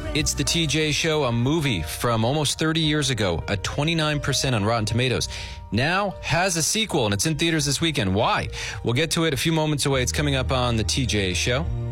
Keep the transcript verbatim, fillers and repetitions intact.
It's the T J Show, a movie from almost thirty years ago, at twenty-nine percent on Rotten Tomatoes. Now has a sequel, and it's in theaters this weekend. Why? We'll get to it a few moments away. It's coming up on the T J Show.